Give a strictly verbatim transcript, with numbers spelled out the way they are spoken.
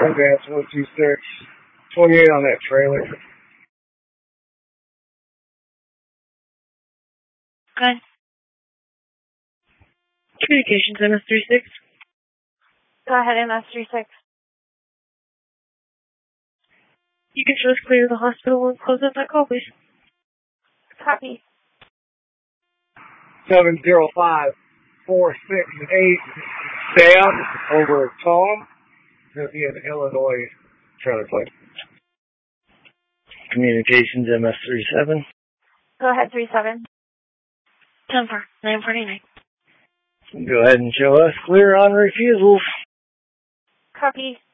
Advance one two six. twenty-eight on that trailer. Good. Communications, M S thirty-six. Go ahead, M S thirty-six. You can show us clear the hospital and close up that call, please. Copy. seven zero five four six eight. Sam over Tom. He'll be in Illinois trailer plate. Communications, M S thirty-seven. Go ahead, three seven. ten four, nine forty-nine. Go ahead and show us clear on refusals. Copy.